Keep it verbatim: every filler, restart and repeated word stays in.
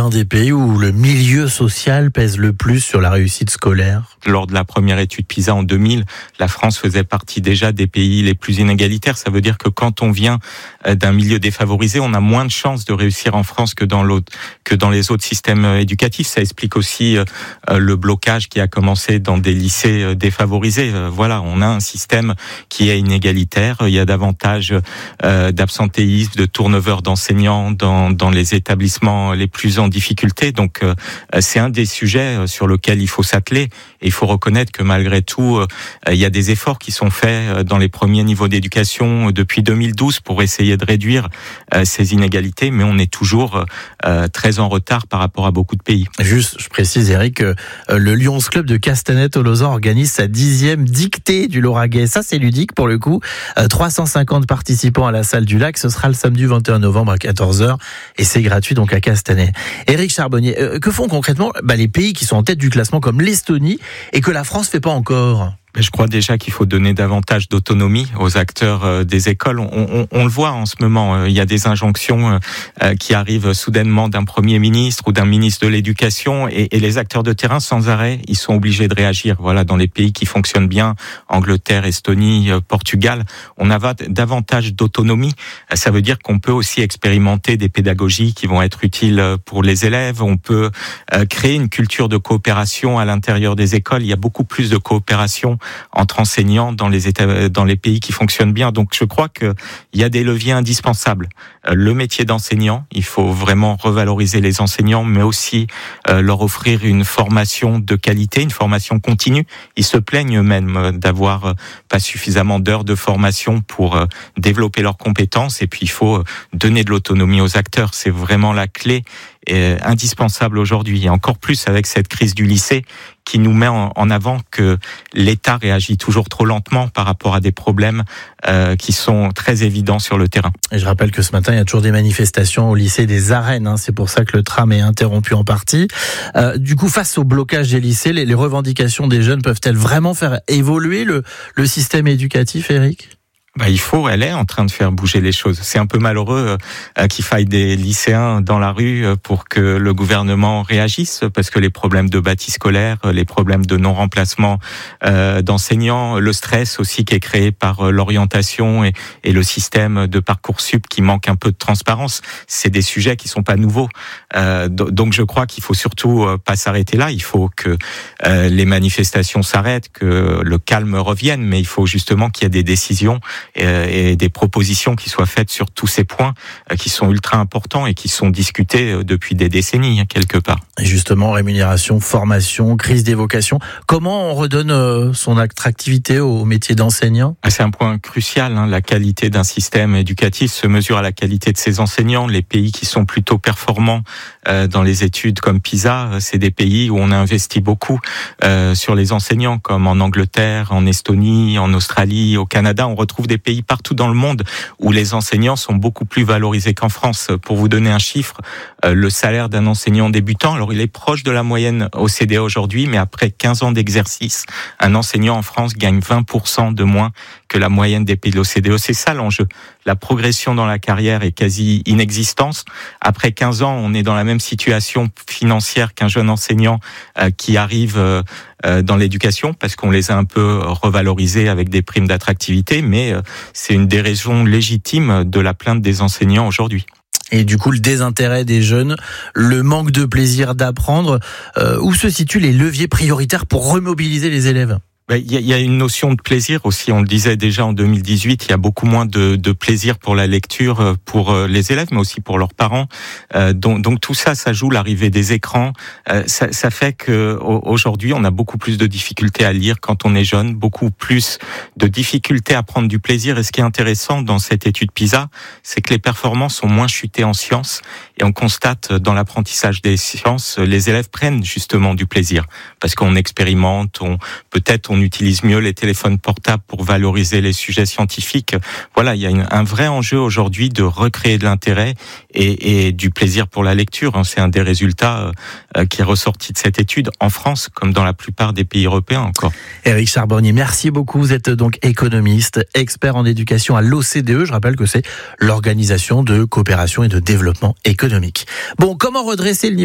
l'un des pays où le milieu social pèse le plus sur la réussite scolaire. Lors de la première étude PISA en deux mille, la France faisait partie déjà des pays les plus inégalitaires. Ça veut dire que quand on vient d'un milieu défavorisé, on a moins de chances de réussir en France que dans l'autre, que dans les autres systèmes éducatifs. Ça explique aussi le blocage qui a commencé dans des lycées défavorisés. Voilà, on a un système qui est inégalitaire. Il y a davantage d'absentéisme, de turnover d'enseignants dans, dans les établissements les plus en difficulté. Donc, c'est un des sujets sur lesquels il faut s'atteler. Et il faut reconnaître que malgré tout, il y a des efforts qui sont faits dans les premiers niveaux d'éducation depuis deux mille douze pour essayer de réduire ces inégalités, mais on est toujours très en retard par rapport à beaucoup de pays. Juste, je précise, Eric, que le Lions Club de Castanet-Tolosan organise sa dixième dictée du Lauragais. Ça, c'est ludique pour le coup. trois cent cinquante participants à la salle du Lac. Ce sera le samedi vingt et un novembre à quatorze heures et c'est gratuit donc à Castanet. Eric Charbonnier, que font concrètement bah, les pays qui sont en tête du classement comme l'Estonie et que la France fait pas encore? Je crois déjà qu'il faut donner davantage d'autonomie aux acteurs des écoles. On, on, on le voit en ce moment, il y a des injonctions qui arrivent soudainement d'un Premier ministre ou d'un ministre de l'Éducation et, et les acteurs de terrain, sans arrêt, ils sont obligés de réagir. Voilà, dans les pays qui fonctionnent bien, Angleterre, Estonie, Portugal, on a davantage d'autonomie. Ça veut dire qu'on peut aussi expérimenter des pédagogies qui vont être utiles pour les élèves. On peut créer une culture de coopération à l'intérieur des écoles. Il y a beaucoup plus de coopération entre enseignants dans les états, dans les pays qui fonctionnent bien. Donc je crois que il y a des leviers indispensables. Le métier d'enseignant, il faut vraiment revaloriser les enseignants, mais aussi euh, leur offrir une formation de qualité, une formation continue. Ils se plaignent eux-mêmes d'avoir pas suffisamment d'heures de formation pour euh, développer leurs compétences. Et puis il faut donner de l'autonomie aux acteurs. C'est vraiment la clé est indispensable aujourd'hui, et encore plus avec cette crise du lycée qui nous met en avant que l'État réagit toujours trop lentement par rapport à des problèmes euh, qui sont très évidents sur le terrain. Et je rappelle que ce matin, il y a toujours des manifestations au lycée des Arènes, hein, c'est pour ça que le tram est interrompu en partie. Euh, du coup, face au blocage des lycées, les, les revendications des jeunes peuvent-elles vraiment faire évoluer le, le système éducatif, Eric ? Bah, il faut, elle est en train de faire bouger les choses. C'est un peu malheureux euh, qu'il faille des lycéens dans la rue pour que le gouvernement réagisse, parce que les problèmes de bâti scolaire, les problèmes de non-remplacement euh, d'enseignants, le stress aussi qui est créé par l'orientation et, et le système de Parcoursup qui manque un peu de transparence, c'est des sujets qui sont pas nouveaux. Euh, donc je crois qu'il faut surtout pas s'arrêter là. Il faut que euh, les manifestations s'arrêtent, que le calme revienne, mais il faut justement qu'il y ait des décisions et des propositions qui soient faites sur tous ces points qui sont ultra importants et qui sont discutés depuis des décennies, quelque part. Et justement, rémunération, formation, crise des vocations. Comment on redonne son attractivité au métier d'enseignant ? C'est un point crucial. Hein. La qualité d'un système éducatif se mesure à la qualité de ses enseignants. Les pays qui sont plutôt performants euh, dans les études comme PISA, c'est des pays où on a investi beaucoup euh, sur les enseignants, comme en Angleterre, en Estonie, en Australie, au Canada. On retrouve des pays partout dans le monde où les enseignants sont beaucoup plus valorisés qu'en France. Pour vous donner un chiffre, euh, le salaire d'un enseignant débutant, alors il est proche de la moyenne O C D E aujourd'hui, mais après quinze ans d'exercice, un enseignant en France gagne vingt pour cent de moins que la moyenne des pays de l'O C D E. C'est ça l'enjeu. La progression dans la carrière est quasi inexistante. Après quinze ans, on est dans la même situation financière qu'un jeune enseignant euh, qui arrive euh, dans l'éducation, parce qu'on les a un peu revalorisés avec des primes d'attractivité, mais euh, c'est une des raisons légitimes de la plainte des enseignants aujourd'hui. Et du coup, le désintérêt des jeunes, le manque de plaisir d'apprendre, euh, où se situent les leviers prioritaires pour remobiliser les élèves ? Il y a une notion de plaisir aussi, on le disait déjà en deux mille dix-huit, il y a beaucoup moins de, de plaisir pour la lecture pour les élèves, mais aussi pour leurs parents. Euh, donc, donc tout ça, ça joue l'arrivée des écrans. Euh, ça, ça fait que aujourd'hui, on a beaucoup plus de difficultés à lire quand on est jeune, beaucoup plus de difficultés à prendre du plaisir. Et ce qui est intéressant dans cette étude PISA, c'est que les performances sont moins chutées en sciences. Et on constate dans l'apprentissage des sciences, les élèves prennent justement du plaisir parce qu'on expérimente, on peut-être on On utilise mieux les téléphones portables pour valoriser les sujets scientifiques. Voilà, il y a une, un vrai enjeu aujourd'hui de recréer de l'intérêt et, et du plaisir pour la lecture. C'est un des résultats euh, qui est ressorti de cette étude en France, comme dans la plupart des pays européens encore. Eric Charbonnier, merci beaucoup. Vous êtes donc économiste, expert en éducation à l'O C D E. Je rappelle que c'est l'Organisation de coopération et de développement économique. Bon, comment redresser le niveau